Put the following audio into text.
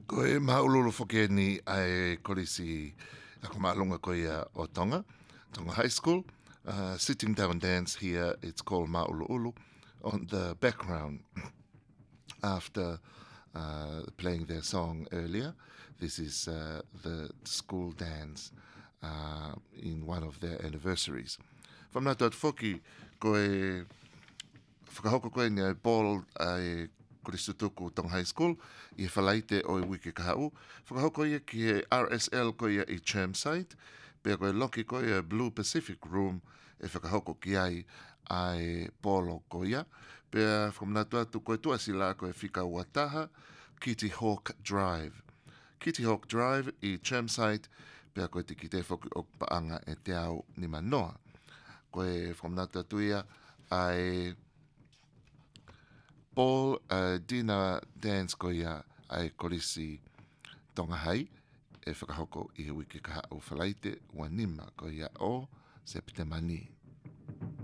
Ko e maululu whoke ni ai kolisi ako maalunga ko ia o Tonga High School. Sitting down dance here, it's called Mauluulu. On the background, after playing their song earlier, this is the school dance in one of their anniversaries. From that foki ko e whakahoko koe ni ai Paul ai Kuristutuku Tonga High School I whalaite o I wiki kahau. Whakahoko ia ki e RSL ko ia I Chermside, pia koe loki ko ia Blue Pacific Room e whakahoko ki ai Polo ko ia. Pia whakamanatua atu koe tuasila ko e whika Wataha, Kitty Hawk Drive. Kitty Hawk Drive I Chermside, pia koe tiki te whoki o paanga e te au ni manoa. Koe whakamanatua atu ia ai Paul Dina dance ko ia ai kolisi Tonga Hai e whakahoko I he wiki kaha o whalaite wanima ko ia o Septemani.